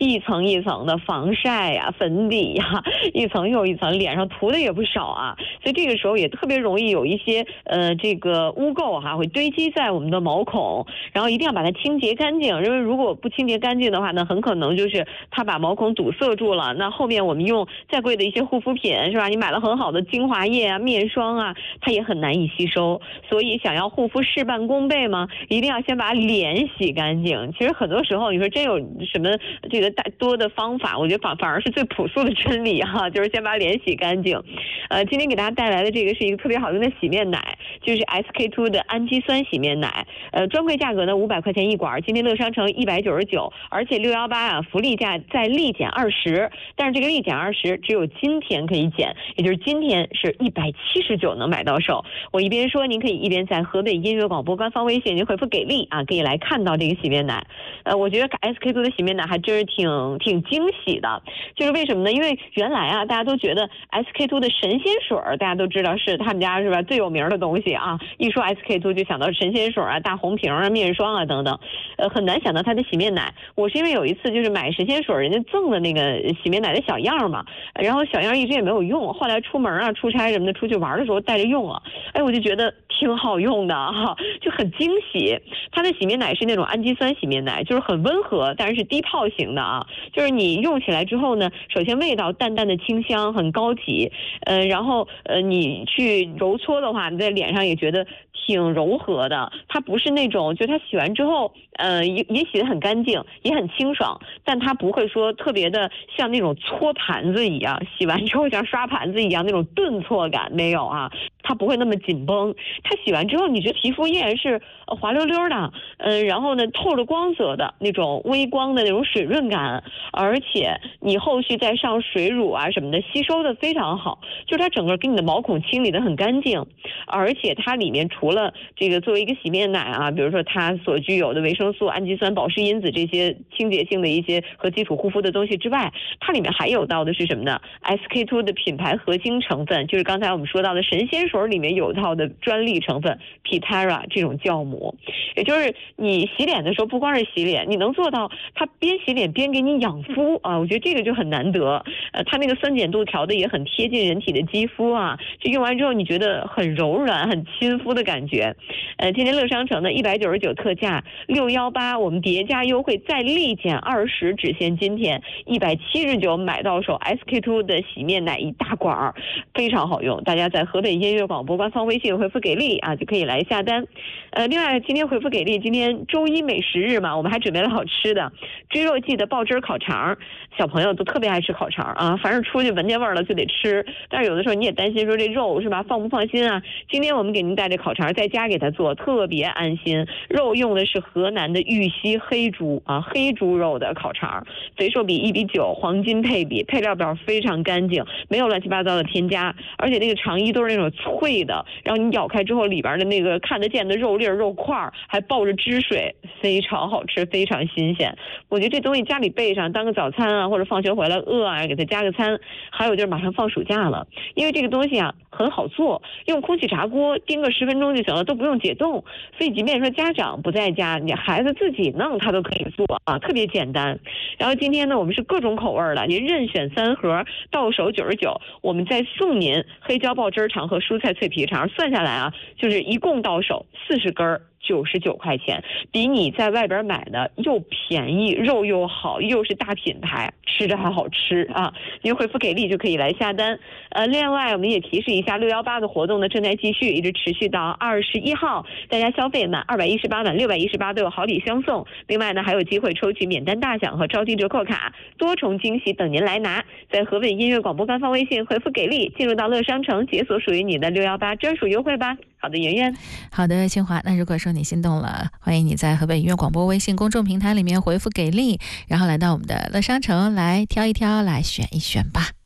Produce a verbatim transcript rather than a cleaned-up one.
一层一层的防晒呀、粉底呀，一层又一层，脸上涂的也不少啊。所以这个时候也特别容易有一些呃这个污垢哈、啊、会堆积在我们的毛孔，然后一定要把它清洁干净，因为如果不清洁干净的话呢，很可能就是它把毛孔堵塞住了。那后面我们用再贵的一些护肤品是吧？你买了很好的精华液啊、面霜啊，它也很难以吸收。所以想要护肤事半功倍吗？一定要先把脸洗干净。其实很多时候你说真有什么这个大多的方法，我觉得反反而是最朴素的真理哈、啊，就是先把脸洗干净。呃，今天给大家带来的这个是一个特别好用的洗面奶，就是 S K two 的氨基酸洗面奶。呃，专柜价格呢五百块钱一管，今天乐商城一百九十九，而且六一八啊福利价再立减二十，但是这个立减二十只有今天可以减，也就是今天是一百七十九能买到手。我一边说，您可以一边在河北音乐广播官方微信您回复给力啊，可以来看到这个洗面奶。呃，我觉得 S K two 的洗面奶还真是挺挺惊喜的，就是为什么呢？因为原来啊大家都觉得 S K two 的神仙水大家都知道是他们家是吧最有名的东西啊，一说 S K two 就想到神仙水啊、大红瓶啊、面霜啊等等，呃，很难想到它的洗面奶。我是因为有一次就是买神仙水，人家赠了那个洗面奶的小样嘛，然后小样一直也没有用，后来出门啊、出差什么的、出去玩的时候带着用了，哎，我就觉得挺好用的哈，就很惊喜。它的洗面奶是那种氨基酸洗面奶，就是很温和，但是是低泡型的啊，就是你用起来之后呢，首先味道淡淡的清香，很高级，呃，然后呃你去揉搓的话，你在脸上也觉得挺柔和的。它不是那种就它洗完之后呃也也洗得很干净，也很清爽，但它不会说特别的像那种搓盘子一样，洗完之后像刷盘子一样那种顿挫感，没有啊，它不会那么紧绷。它洗完之后你觉得皮肤依然是滑溜溜的，嗯，然后呢透着光泽的那种微光的那种水润感，而且你后续再上水乳啊什么的吸收的非常好，就是它整个给你的毛孔清理的很干净。而且它里面除了这个作为一个洗面奶啊，比如说它所具有的维生素、氨基酸、保湿因子这些清洁性的一些和基础护肤的东西之外，它里面还有到的是什么呢？ S K two 的品牌核心成分，就是刚才我们说到的神仙水里面有套的专利成分 Pitera 这种酵母，也就是你洗脸的时候不光是洗脸，你能做到它边洗脸边给你养肤啊，我觉得这个就很难得。呃，它那个酸碱度调的也很贴近人体的肌肤啊，就用完之后你觉得很柔软、很亲肤的感觉。呃，今天乐商城的一百九十九特价，六一八我们叠加优惠再立减二十，只限今天一百七十九买到手 S K two 的洗面奶一大管，非常好用。大家在河北音乐广播官方微信回复给力啊，就可以来下单。呃，另外今天回复给力，今天周一美食日嘛，我们还准备了好吃的追肉季的爆汁烤肠，小朋友都特别爱吃烤肠啊，反正出去闻见味儿了就得吃。但是有的时候你也担心说这肉是吧放不放心啊？今天我们给您带着烤肠在家给它做，特别安心。肉用的是河南的玉溪黑猪啊，黑猪肉的烤肠，肥瘦比一比九，黄金配比，配料表非常干净，没有乱七八糟的添加，而且那个肠衣都是那种脆的，然后你咬开之后里边的那个看得见的肉粒肉块还抱着汁水，非常好吃，非常新鲜。我觉得这东西家里备上当个早餐啊，或者放学回来饿啊给它加个餐。还有就是马上放暑假了，因为这个东西啊很好做，用空气炸锅叮个十分钟就行了，都不用解冻，所以即便说家长不在家，你孩子自己弄他都可以做啊，特别简单。然后今天呢我们是各种口味的，您任选三盒，到手九十九，我们再送您黑椒爆汁肠和蔬菜脆皮肠，算下来啊就是一共到手四十根九十九块钱，比你在外边买的又便宜，肉又好，又是大品牌，吃着还好吃啊！您回复给力就可以来下单。呃，另外我们也提示一下，六一八的活动呢正在继续，一直持续到二十一号，大家消费满二百一十八满六百一十八都有好礼相送。另外呢还有机会抽取免单大奖和超低折扣卡，多重惊喜等您来拿。在河北音乐广播官方微信回复给力，进入到乐商城解锁属于你的六一八专属优惠吧。好的，圆圆。 好的，清华。那如果说你心动了，欢迎你在河北音乐广播微信公众平台里面回复给力，然后来到我们的乐商城来挑一挑，来选一选吧。